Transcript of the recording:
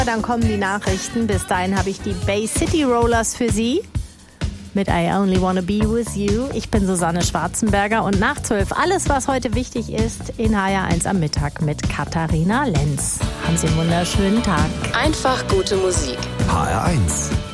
Dann kommen die Nachrichten. Bis dahin habe ich die Bay City Rollers für Sie mit I Only Wanna Be With You. Ich bin Susanne Schwarzenberger und nach 12 alles, was heute wichtig ist, in HR1 am Mittag mit Katharina Lenz. Haben Sie einen wunderschönen Tag. Einfach gute Musik. HR1